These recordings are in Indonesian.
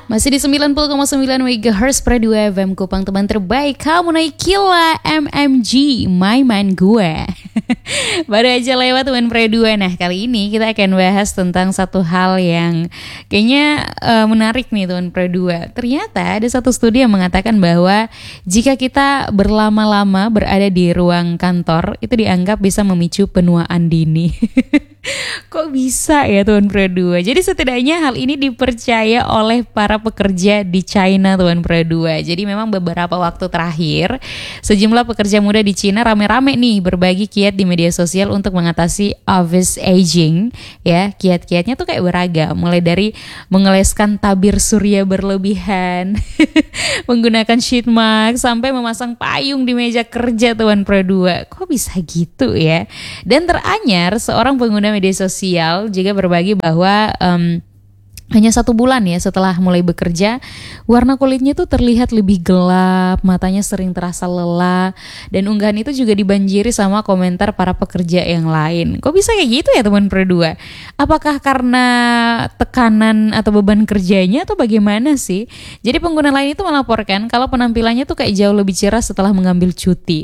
Masih di 90,9 MHz per 2 FM Kupang, teman terbaik. Kamu naik gila MMG, My Man Gue. Baru aja lewat teman per 2. Nah, kali ini kita akan bahas tentang satu hal yang kayaknya menarik nih teman per 2. Ternyata ada satu studi yang mengatakan bahwa jika kita berlama-lama berada di ruang kantor, itu dianggap bisa memicu penuaan dini. Kok bisa ya Tuan Pro 2? Jadi setidaknya hal ini dipercaya oleh para pekerja di China Tuan Pro 2. Jadi memang beberapa waktu terakhir sejumlah pekerja muda di China rame-rame nih berbagi kiat di media sosial untuk mengatasi office aging. Ya, kiat-kiatnya tuh kayak beragam, mulai dari mengeleskan tabir surya berlebihan, menggunakan sheet mask, sampai memasang payung di meja kerja Tuan Pro 2. Kok bisa gitu ya? Dan teranyar seorang pengguna media sosial juga berbagi bahwa hanya 1 bulan ya setelah mulai bekerja, warna kulitnya tuh terlihat lebih gelap, matanya sering terasa lelah, dan unggahan itu juga dibanjiri sama komentar para pekerja yang lain. Kok bisa kayak gitu ya teman Pro 2? Apakah karena tekanan atau beban kerjanya atau bagaimana sih? Jadi pengguna lain itu melaporkan kalau penampilannya tuh kayak jauh lebih cerah setelah mengambil cuti.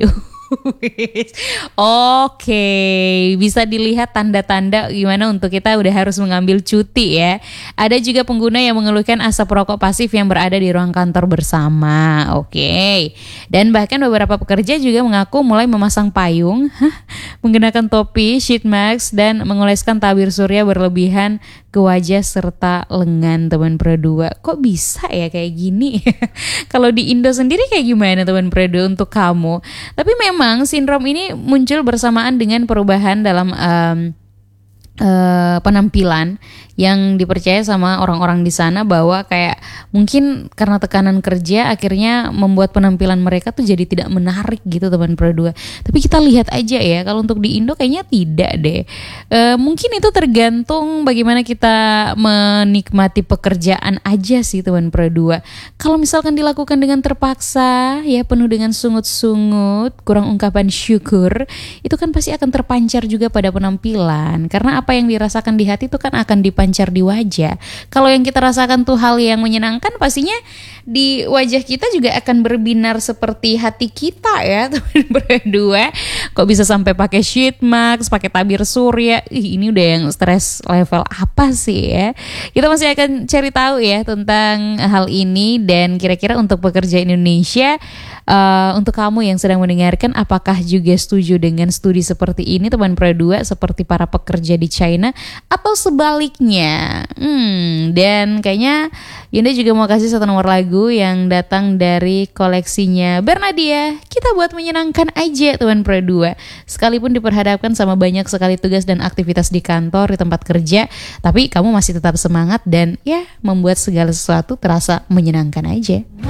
Oke, bisa dilihat tanda-tanda gimana untuk kita udah harus mengambil cuti ya. Ada juga pengguna yang mengeluhkan asap rokok pasif yang berada di ruang kantor bersama. Oke. Dan bahkan beberapa pekerja juga mengaku mulai memasang payung, menggunakan topi, sheet mask, dan mengoleskan tabir surya berlebihan ke wajah serta lengan teman Pro 2. Kok bisa ya kayak gini? Kalau di Indo sendiri kayak gimana teman Pro 2 untuk kamu? Tapi memang sindrom ini muncul bersamaan dengan perubahan dalam penampilan yang dipercaya sama orang-orang di sana, bahwa kayak mungkin karena tekanan kerja akhirnya membuat penampilan mereka tuh jadi tidak menarik gitu teman Pro 2. Tapi kita lihat aja ya, kalau untuk di Indo kayaknya tidak deh. Mungkin itu tergantung bagaimana kita menikmati pekerjaan aja sih teman Pro 2. Kalau misalkan dilakukan dengan terpaksa ya, penuh dengan sungut-sungut, kurang ungkapan syukur, itu kan pasti akan terpancar juga pada penampilan, karena apa yang dirasakan di hati itu kan akan dipancar di wajah. Kalau yang kita rasakan tuh hal yang menyenangkan, pastinya di wajah kita juga akan berbinar seperti hati kita ya teman berdua. Kok bisa sampai pakai sheet mask, pakai tabir surya? Ini udah yang stres level apa sih ya? Kita masih akan cari tahu ya tentang hal ini. Dan kira-kira untuk pekerja Indonesia, untuk kamu yang sedang mendengarkan, apakah juga setuju dengan studi seperti ini teman Pro 2, seperti para pekerja di China, atau sebaliknya? Dan kayaknya Yunda juga mau kasih satu nomor lagu yang datang dari koleksinya Bernadia. Kita buat menyenangkan aja teman Pro 2. Sekalipun diperhadapkan sama banyak sekali tugas dan aktivitas di kantor, di tempat kerja, tapi kamu masih tetap semangat dan ya membuat segala sesuatu terasa menyenangkan aja.